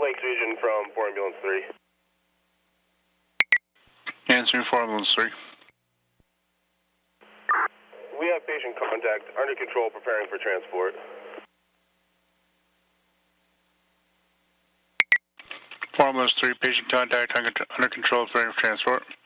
Lakes Region from 4 Ambulance 3. Answering 4 Ambulance 3. We have patient contact, under control, preparing for transport. 4 Ambulance 3, patient contact, under control, preparing for transport.